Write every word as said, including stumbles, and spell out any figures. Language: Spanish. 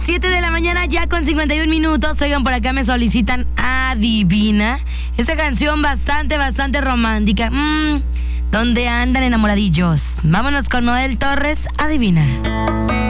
siete de la mañana ya con cincuenta y un minutos. Oigan, por acá me solicitan Adivina. Esa canción bastante, bastante romántica. Mmm, ¿dónde andan enamoradillos? Vámonos con Noel Torres, Adivina.